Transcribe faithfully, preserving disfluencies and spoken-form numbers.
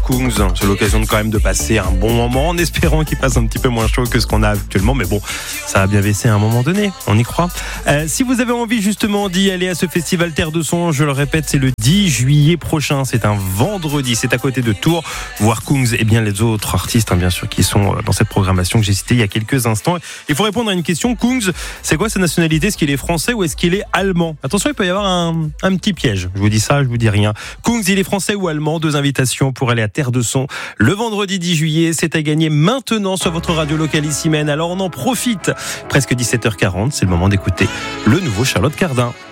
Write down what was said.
Kungs. C'est l'occasion de quand même de passer un bon moment en espérant qu'il fasse un petit peu moins chaud que ce qu'on a actuellement. Mais bon, ça va bien baisser à un moment donné, on y croit. Euh, si vous avez envie justement d'y aller à ce festival Terre de Son, je le répète, c'est le dix juillet prochain. C'est un vendredi, c'est à côté de Tours. Voir Kungs et bien les autres artistes, hein, bien sûr, qui sont dans cette programmation que j'ai citée il y a quelques instants. Il faut répondre à une question. Kungs, c'est quoi sa nationalité? Est-ce qu'il est français ou est-ce qu'il est allemand? Attention, il peut y avoir un, un petit piège. Je vous dis ça, je vous dis rien. Kungs, il est français ou allemand? Deux invitations pour aller à Terre de Son le vendredi dix juillet. C'est à gagner maintenant sur votre radio locale ici même. Alors on en profite. Presque dix-sept heures quarante, c'est le moment d'écouter le nouveau Charlotte Cardin.